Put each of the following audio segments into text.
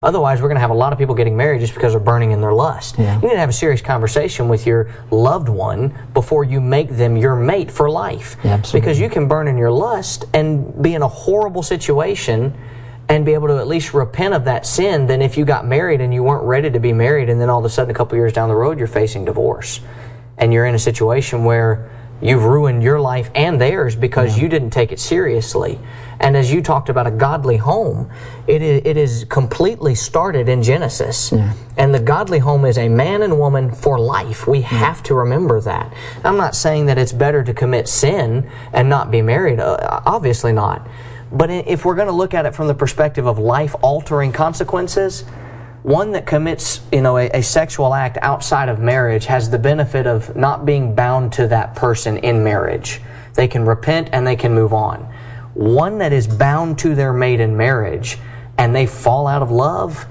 Otherwise, we're going to have a lot of people getting married just because they're burning in their lust. Yeah. You need to have a serious conversation with your loved one before you make them your mate for life. Yeah, absolutely. Because you can burn in your lust and be in a horrible situation and be able to at least repent of that sin than if you got married and you weren't ready to be married, and then all of a sudden a couple years down the road you're facing divorce. And you're in a situation where you've ruined your life and theirs because you didn't take it seriously. And as you talked about a godly home, it is completely started in Genesis. Yeah. And the godly home is a man and woman for life. We have to remember that. I'm not saying that it's better to commit sin and not be married. Obviously not. But if we're going to look at it from the perspective of life-altering consequences, one that commits, a sexual act outside of marriage has the benefit of not being bound to that person in marriage. They can repent and they can move on. One that is bound to their mate in marriage and they fall out of love,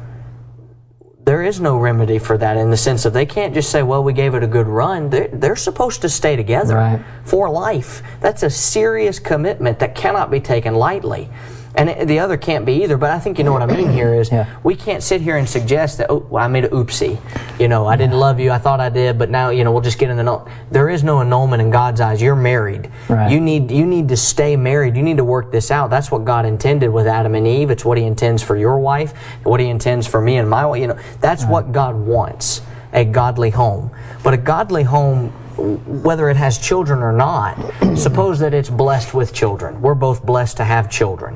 there is no remedy for that in the sense of they can't just say, well, we gave it a good run. They're supposed to stay together for life. That's a serious commitment that cannot be taken lightly. And the other can't be either, but I think you know what I mean here is we can't sit here and suggest that, oh, well, I made an oopsie. I didn't love you, I thought I did, but now, we'll just get in the There is no annulment in God's eyes. You're married. Right. You need to stay married. You need to work this out. That's what God intended with Adam and Eve. It's what He intends for your wife, what He intends for me and my wife. That's what God wants, a godly home. But a godly home, whether it has children or not, suppose that it's blessed with children. We're both blessed to have children.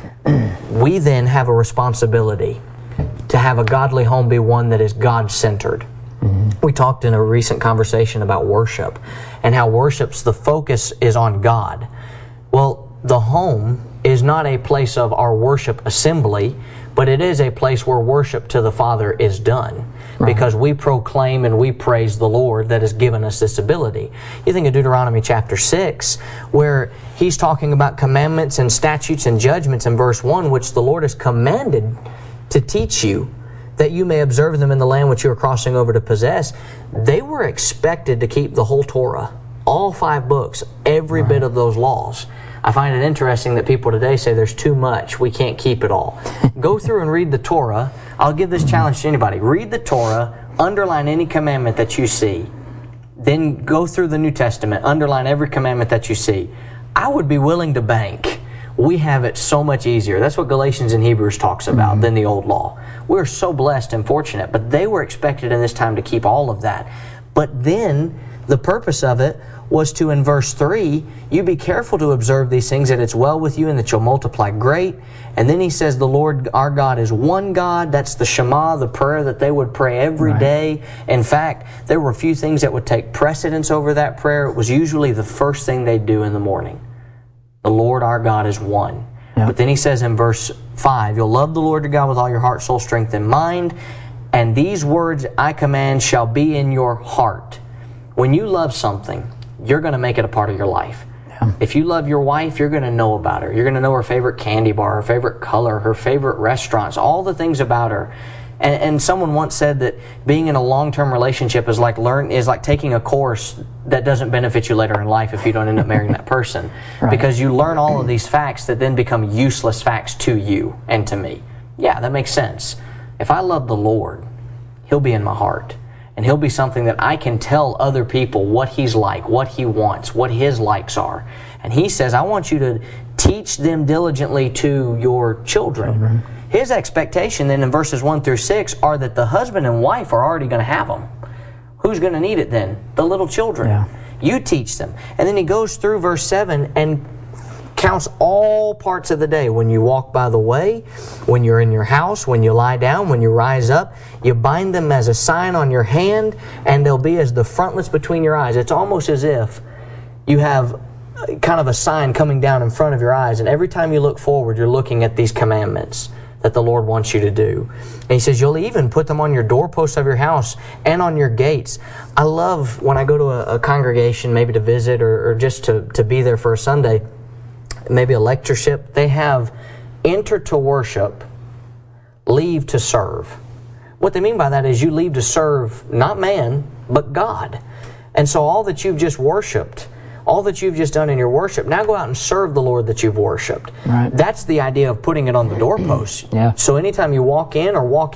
We then have a responsibility to have a godly home be one that is God-centered. We talked in a recent conversation about worship and how the focus is on God. Well, the home is not a place of our worship assembly, but it is a place where worship to the Father is done. Because we proclaim and we praise the Lord that has given us this ability. You think of Deuteronomy chapter 6, where He's talking about commandments and statutes and judgments in verse 1, which the Lord has commanded to teach you, that you may observe them in the land which you are crossing over to possess. They were expected to keep the whole Torah, all 5 books, every bit of those laws. I find it interesting that people today say there's too much, we can't keep it all. Go through and read the Torah. I'll give this challenge to anybody. Read the Torah, underline any commandment that you see. Then go through the New Testament, underline every commandment that you see. I would be willing to bank we have it so much easier. That's what Galatians and Hebrews talks about than the old law. We're so blessed and fortunate, but they were expected in this time to keep all of that. But then the purpose of it was to, in verse 3, you be careful to observe these things, that it's well with you and that you'll multiply great. And then he says the Lord our God is one God. That's the Shema, the prayer that they would pray every day. In fact, there were a few things that would take precedence over that prayer. It was usually the first thing they'd do in the morning. The Lord our God is one. Yep. But then he says in verse 5, you'll love the Lord your God with all your heart, soul, strength, and mind. And these words I command shall be in your heart. When you love something, you're going to make it a part of your life. Yeah. If you love your wife, you're going to know about her. You're going to know her favorite candy bar, her favorite color, her favorite restaurants, all the things about her. And someone once said that being in a long-term relationship is like taking a course that doesn't benefit you later in life if you don't end up marrying that person. Because you learn all of these facts that then become useless facts to you and to me. Yeah, that makes sense. If I love the Lord, He'll be in my heart. And He'll be something that I can tell other people what He's like, what He wants, what His likes are. And He says, I want you to teach them diligently to your children. His expectation then in verses 1 through 6 are that the husband and wife are already going to have them. Who's going to need it then? The little children. Yeah. You teach them. And then he goes through verse 7 and counts all parts of the day. When you walk by the way, when you're in your house, when you lie down, when you rise up, you bind them as a sign on your hand, and they'll be as the frontlets between your eyes. It's almost as if you have kind of a sign coming down in front of your eyes, and every time you look forward, you're looking at these commandments that the Lord wants you to do. And he says you'll even put them on your doorposts of your house and on your gates. I love when I go to a congregation, maybe to visit or just to be there for a Sunday, maybe a lectureship, they have enter to worship, leave to serve. What they mean by that is you leave to serve not man, but God. And so all that you've just worshiped, all that you've just done in your worship, now go out and serve the Lord that you've worshiped. Right. That's the idea of putting it on the doorpost. Yeah. So anytime you walk in or walk